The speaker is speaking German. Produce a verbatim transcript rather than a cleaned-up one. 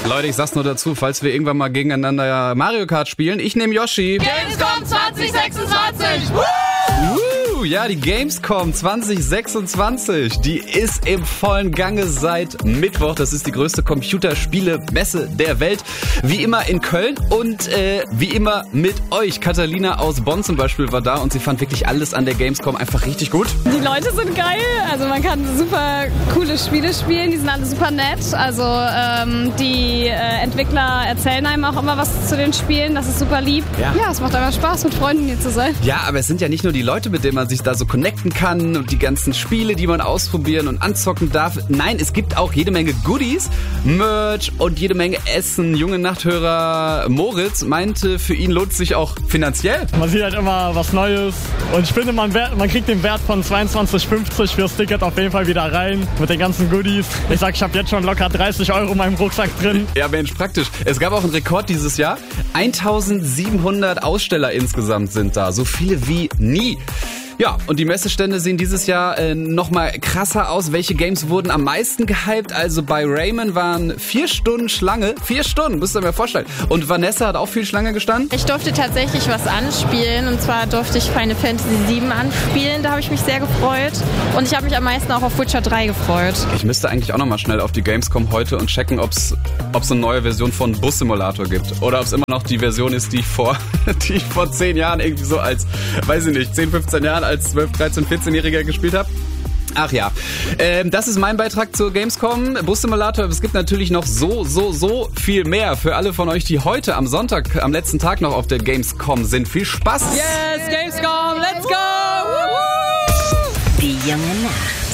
Leute, ich sag's nur dazu, falls wir irgendwann mal gegeneinander Mario Kart spielen, ich nehme Yoshi. Gamescom zwanzig sechsundzwanzig! Uh, ja, die Gamescom zwanzig sechsundzwanzig, die ist im vollen Gange seit Mittwoch. Das ist die größte Computerspiele-Messe der Welt. Wie immer in Köln und äh, wie immer mit euch. Catalina aus Bonn zum Beispiel war da und sie fand wirklich alles an der Gamescom einfach richtig gut. Die Leute sind geil, also man kann super coole Spiele spielen, die sind alle super nett. Also ähm, die äh, Entwickler erzählen einem auch immer was zu den Spielen, das ist super lieb. Ja. ja, es macht einfach Spaß, mit Freunden hier zu sein. Ja, aber es sind ja nicht nur die Leute, mit denen man sich da so connecten kann und die ganzen Spiele, die man ausprobieren und anzocken darf. Nein, es gibt auch jede Menge Goodies, Merch und jede Menge Essen. Junge Nachthörer Moritz meinte, für ihn lohnt es sich auch finanziell. Man sieht halt immer was Neues und ich finde, man, wert, man kriegt den Wert von zweiundzwanzig fünfzig fürs Ticket auf jeden Fall wieder rein mit den ganzen Goodies. Ich sag, ich habe jetzt schon locker dreißig Euro in meinem Rucksack drin. Ja, Mensch, praktisch. Es gab auch einen Rekord dieses Jahr. eintausendsiebenhundert Aussteller insgesamt sind da. So viele wie nie. Ja, und die Messestände sehen dieses Jahr äh, nochmal krasser aus. Welche Games wurden am meisten gehypt? Also bei Rayman waren vier Stunden Schlange. Vier Stunden, müsst ihr mir vorstellen. Und Vanessa hat auch viel Schlange gestanden. Ich durfte tatsächlich was anspielen. Und zwar durfte ich Final Fantasy sieben anspielen. Da habe ich mich sehr gefreut. Und ich habe mich am meisten auch auf Witcher drei gefreut. Ich müsste eigentlich auch nochmal schnell auf die Gamescom heute und checken, ob es eine neue Version von Bus Simulator gibt. Oder ob es immer noch die Version ist, die ich vor, die ich vor zehn Jahren irgendwie so als, weiß ich nicht, zehn, fünfzehn Jahren als zwölf, dreizehn, vierzehnjähriger gespielt habe. Ach ja, ähm, das ist mein Beitrag zur Gamescom. Bus Simulator, es gibt natürlich noch so, so, so viel mehr für alle von euch, die heute am Sonntag, am letzten Tag noch auf der Gamescom sind. Viel Spaß! Yes, Gamescom, let's go! Die junge Nacht.